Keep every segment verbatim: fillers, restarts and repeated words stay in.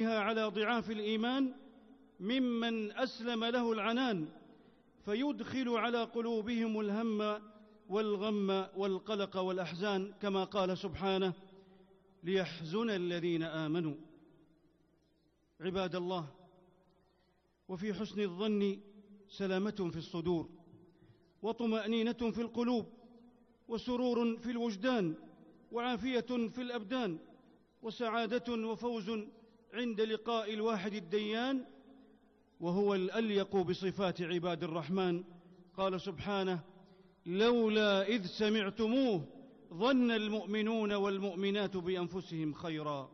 بها على ضعاف الإيمان ممن أسلم له العنان، فيدخل على قلوبهم الهم والغم والقلق والأحزان، كما قال سبحانه: ليحزن الذين آمنوا. عباد الله، وفي حسن الظن سلامة في الصدور، وطمأنينة في القلوب، وسرور في الوجدان، وعافية في الأبدان، وسعادة وفوز عند لقاء الواحد الديان، وهو الأليق بصفات عباد الرحمن. قال سبحانه: لولا إذ سمعتموه ظن المؤمنون والمؤمنات بأنفسهم خيرا.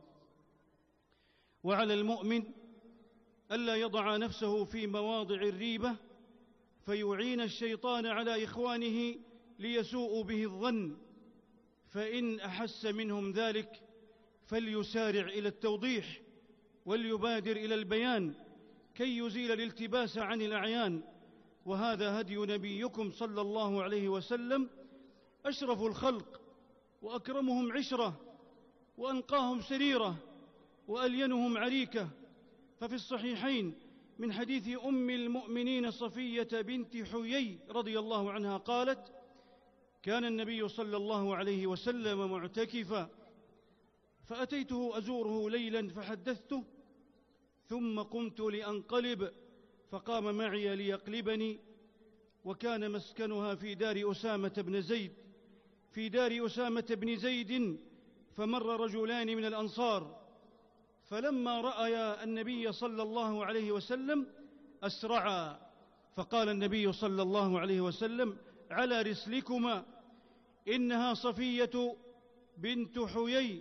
وعلى المؤمن ألا يضع نفسه في مواضع الريبة فيعين الشيطان على إخوانه ليسوء به الظن، فإن أحس منهم ذلك فليسارع إلى التوضيح وليبادر إلى البيان كي يزيل الالتباس عن الأعيان. وهذا هدي نبيكم صلى الله عليه وسلم، أشرف الخلق وأكرمهم عشرة وأنقاهم سريرة وألينهم عريكة. ففي الصحيحين من حديث أم المؤمنين صفية بنت حيي رضي الله عنها قالت: كان النبي صلى الله عليه وسلم معتكفا، فأتيته أزوره ليلا فحدثته، ثم قمت لأنقلب فقام معي ليقلبني، وكان مسكنها في دار أسامة بن زيد في دار أسامة بن زيد فمر رجلان من الأنصار، فلما رأيا النبي صلى الله عليه وسلم أسرعا، فقال النبي صلى الله عليه وسلم: على رسلكما، إنها صفية بنت حيي.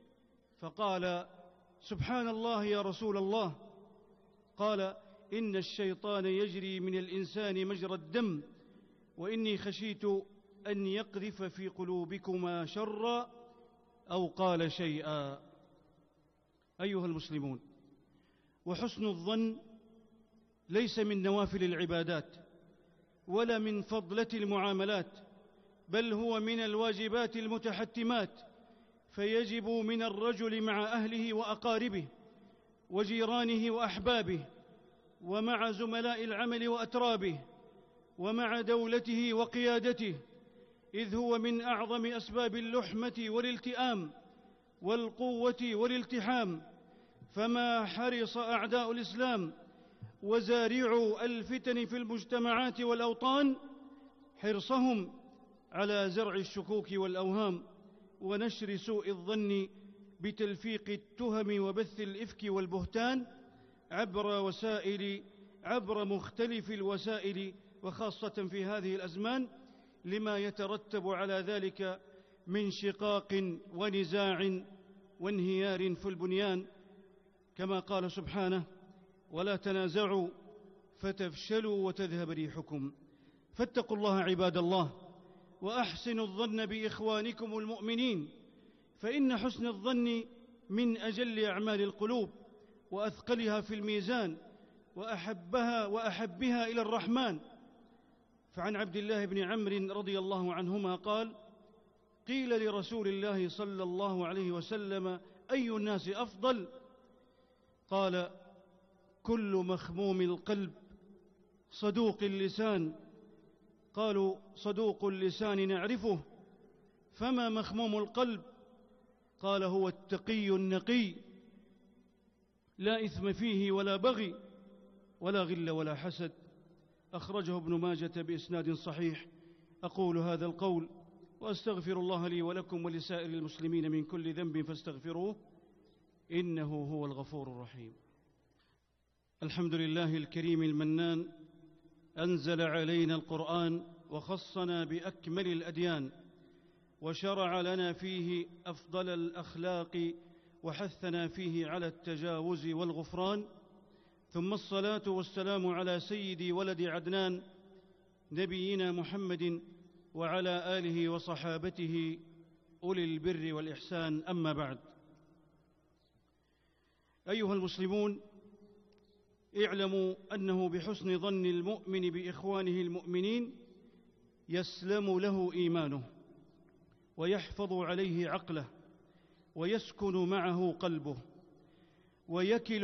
فقال: سبحان الله يا رسول الله. قال: إن الشيطان يجري من الإنسان مجرى الدم، وإني خشيت أن يقذف في قلوبكما شرا، أو قال شيئا. أيها المسلمون، وحسن الظن ليس من نوافل العبادات ولا من فضلة المعاملات، بل هو من الواجبات المتحتمات، فيجب من الرجل مع أهله وأقاربه وجيرانه وأحبابه، ومع زملاء العمل وأترابه، ومع دولته وقيادته، إذ هو من أعظم أسباب اللحمة والالتئام والقوة والالتحام. فما حرص أعداء الإسلام وزارعوا الفتن في المجتمعات والأوطان حرصهم على زرع الشكوك والأوهام ونشر سوء الظن بتلفيق التهم وبث الإفك والبهتان عبر وسائل عبر مختلف الوسائل، وخاصة في هذه الأزمان لما يترتب على ذلك من شقاق ونزاع وانهيار في البنيان، كما قال سبحانه: ولا تنازعوا فتفشلوا وتذهب ريحكم. فاتقوا الله عباد الله، وأحسنوا الظن بإخوانكم المؤمنين، فإن حسن الظن من أجل أعمال القلوب وأثقلها في الميزان وأحبها وأحبها إلى الرحمن. فعن عبد الله بن عمرو رضي الله عنهما قال: قيل لرسول الله صلى الله عليه وسلم: أي الناس أفضل؟ قال: كل مخموم القلب صدوق اللسان. قالوا: صدوق اللسان نعرفه، فما مخموم القلب؟ قال: هو التقي النقي، لا إثم فيه ولا بغي ولا غل ولا حسد. أخرجه ابن ماجة بإسناد صحيح. أقول هذا القول وأستغفر الله لي ولكم ولسائر المسلمين من كل ذنب فاستغفروه، إنه هو الغفور الرحيم. الحمد لله الكريم المنان، أنزل علينا القرآن وخصنا بأكمل الأديان، وشرع لنا فيه أفضل الأخلاق، وحثنا فيه على التجاوز والغفران. ثم الصلاة والسلام على سيد ولد عدنان نبينا محمد وعلى آله وصحابته أولي البر والإحسان. أما بعد، أيها المسلمون، اعلموا أنه بحسن ظن المؤمن بإخوانه المؤمنين يسلم له إيمانه، ويحفظ عليه عقله، ويسكن معه قلبه، ويكل